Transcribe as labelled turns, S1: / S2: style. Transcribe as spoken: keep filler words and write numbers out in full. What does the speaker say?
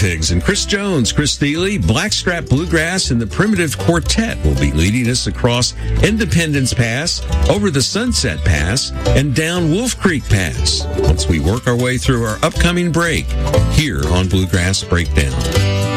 S1: Pigs, and Chris Jones, Chris Thiele, Blackstrap Bluegrass, and the Primitive Quartet will be leading us across Independence Pass, over the Sunset Pass, and down Wolf Creek Pass once we work our way through our upcoming break here on Bluegrass Breakdown.